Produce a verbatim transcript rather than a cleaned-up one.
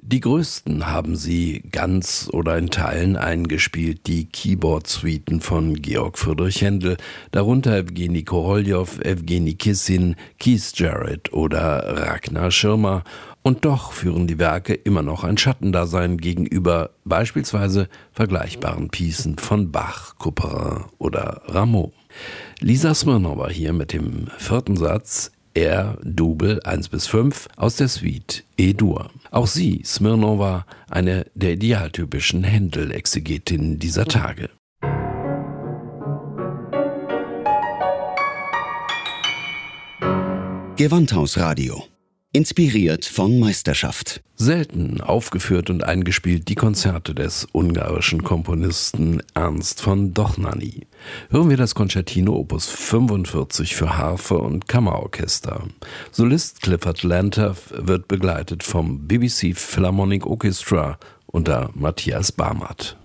Die größten haben sie ganz oder in Teilen eingespielt, die Keyboard-Suiten von Georg Friedrich Händel, darunter Evgeny Koroljow, Evgeny Kissin, Keith Jarrett oder Ragnar Schirmer. Und doch führen die Werke immer noch ein Schattendasein gegenüber beispielsweise vergleichbaren Piecen von Bach, Couperin oder Rameau. Lisa Smirnowa hier mit dem vierten Satz R Double eins bis fünf aus der Suite E-Dur. Auch sie, Smirnowa, eine der idealtypischen Händel-Exegetinnen dieser Tage. Gewandhausradio. Inspiriert von Meisterschaft. Selten aufgeführt und eingespielt die Konzerte des ungarischen Komponisten Ernst von Dohnányi. Hören wir das Concertino Opus fünfundvierzig für Harfe und Kammerorchester. Solist Clifford Lantoff wird begleitet vom B B C Philharmonic Orchestra unter Matthias Barmert.